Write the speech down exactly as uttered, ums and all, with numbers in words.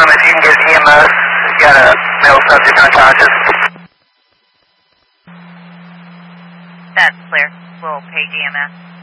Um, if you can get E M S, you got a male subject unconscious. That's clear. We'll page E M S.